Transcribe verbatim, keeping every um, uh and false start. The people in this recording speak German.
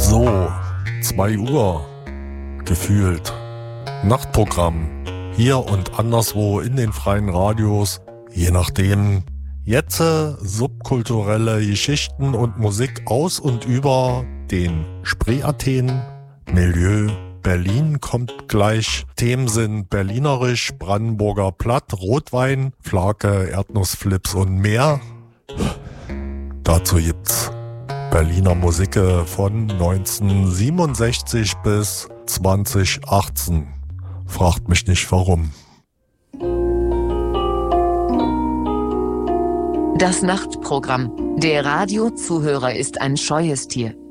So, zwei Uhr gefühlt. Nachtprogramm. Hier und anderswo in den freien Radios. Je nachdem. Jetzt äh, subkulturelle Geschichten und Musik aus und über den Spree-Athen. Milieu Berlin kommt gleich. Themen sind berlinerisch, Brandenburger Platt, Rotwein, Flake, Erdnussflips und mehr. Dazu gibt's Berliner Musik von neunzehnhundertsiebenundsechzig bis zwanzig achtzehn. Fragt mich nicht warum. Das Nachtprogramm. Der Radiozuhörer ist ein scheues Tier.